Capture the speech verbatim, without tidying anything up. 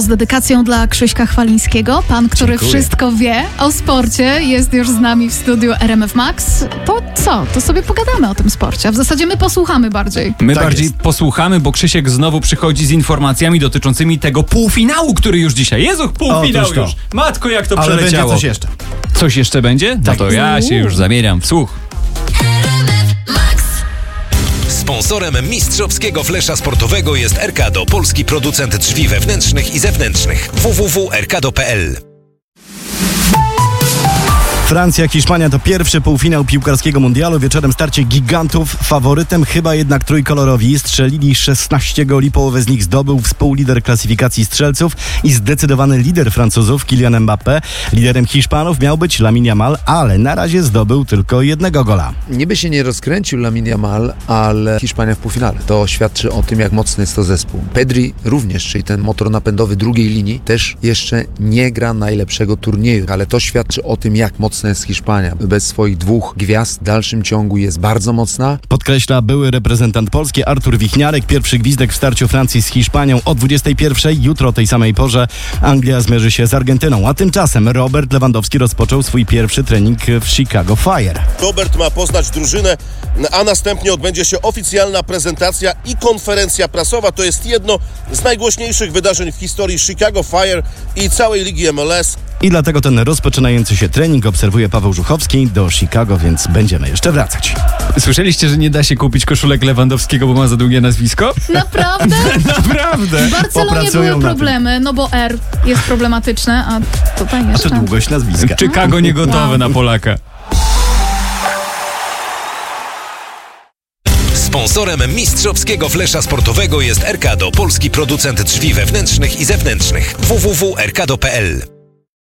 To z dedykacją dla Krzyśka Chwalińskiego, pan, który Dziękuję. wszystko wie o sporcie, jest już z nami w studiu R M F Max. To co? To sobie pogadamy o tym sporcie, a w zasadzie my posłuchamy bardziej. My Tak bardziej jest. posłuchamy, bo Krzysiek znowu przychodzi z informacjami dotyczącymi tego półfinału, który już dzisiaj. Jezu, półfinał Otóż to. już. Matko, jak to Ale będzie przeleciało. coś jeszcze. Coś jeszcze będzie? No Tak to jest. ja się już zamieram w słuch. Sponsorem mistrzowskiego flesza sportowego jest Erkado, polski producent drzwi wewnętrznych i zewnętrznych. w w w kropka erkado kropka p l. Francja, Hiszpania to pierwszy półfinał piłkarskiego mundialu. Wieczorem starcie gigantów. Faworytem chyba jednak trójkolorowi. Strzelili szesnaście goli, połowę z nich zdobył współlider klasyfikacji strzelców i zdecydowany lider Francuzów Kylian Mbappé. Liderem Hiszpanów miał być Lamine Yamal, ale na razie zdobył tylko jednego gola. Niby się nie rozkręcił Lamine Yamal, ale Hiszpania w półfinale. To świadczy o tym, jak mocny jest to zespół. Pedri również, czyli ten motor napędowy drugiej linii, też jeszcze nie gra najlepszego turnieju, ale to świadczy o tym, jak mocna jest Hiszpania. Bez swoich dwóch gwiazd w dalszym ciągu jest bardzo mocna. Podkreśla były reprezentant Polski Artur Wichniarek. Pierwszy gwizdek w starciu Francji z Hiszpanią o dwudziestej pierwszej. Jutro o tej samej porze Anglia zmierzy się z Argentyną. A tymczasem Robert Lewandowski rozpoczął swój pierwszy trening w Chicago Fire. Robert ma poznać drużynę, a następnie odbędzie się oficjalna prezentacja i konferencja prasowa. To jest jedno z najgłośniejszych wydarzeń w historii Chicago Fire i całej ligi M L S. I dlatego ten rozpoczynający się trening obserwuje Paweł Żuchowski do Chicago, więc będziemy jeszcze wracać. Słyszeliście, że nie da się kupić koszulek Lewandowskiego, bo ma za długie nazwisko? Naprawdę? Naprawdę. W Barcelonie Popracują były na problemy, no bo R jest problematyczne, a tutaj A jeszcze... to długość nazwiska. Chicago nie gotowe na Polaka. Sponsorem mistrzowskiego flesza sportowego jest Erkado, polski producent drzwi wewnętrznych i zewnętrznych. w w w kropka erkado kropka p l.